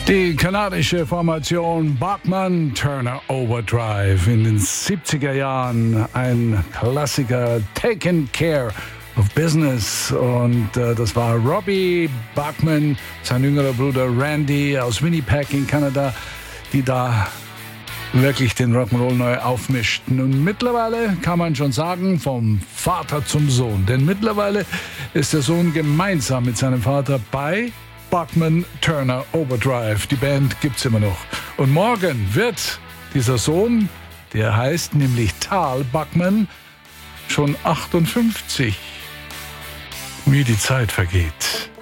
Die kanadische Formation Bachman Turner Overdrive in den 70er Jahren, ein Klassiker, Taking Care of Business, und das war Robbie Bachman, sein jüngerer Bruder Randy aus Winnipeg in Kanada, die da wirklich den Rock'n'Roll neu aufmischten. Und mittlerweile kann man schon sagen, vom Vater zum Sohn, denn mittlerweile ist der Sohn gemeinsam mit seinem Vater bei Bachman Turner Overdrive. Die Band gibt's immer noch. Und morgen wird dieser Sohn, der heißt nämlich Tal Bachman, schon 58. Wie die Zeit vergeht.